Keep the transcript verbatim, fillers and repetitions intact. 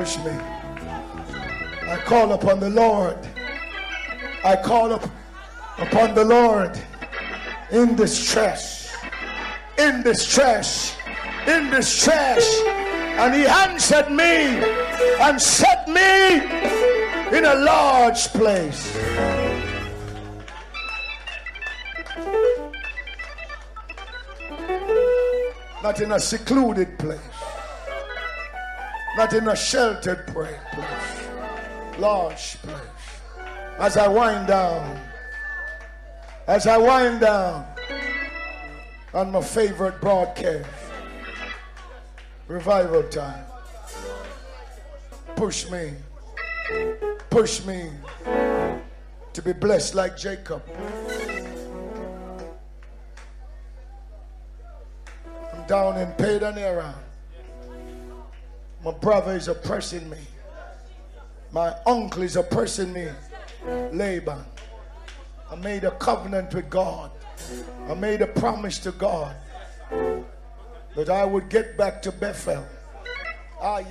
push me. I call upon the Lord. I call up upon the Lord in distress, in distress, in distress. And he answered me and set me in a large place. Not in a secluded place. Not in a sheltered place. Large place. As I wind down, as I wind down on my favorite broadcast, Revival Time. Push me, push me to be blessed like Jacob. I'm down in Padan Aram. My brother is oppressing me. My uncle is oppressing me. Laban. I made a covenant with God. I made a promise to God that I would get back to Bethel. I